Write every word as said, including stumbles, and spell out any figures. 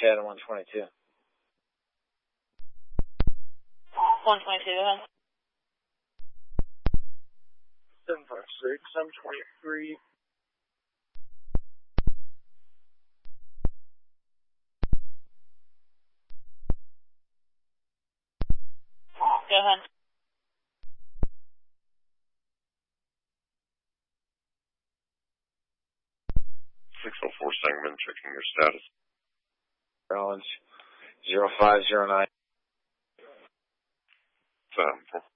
Cat and one twenty-two. one twenty-two, go ahead. seven five six, seven twenty-three. Go ahead. six oh four Sangamon, checking your status. Rollins, zero five zero nine. seven four.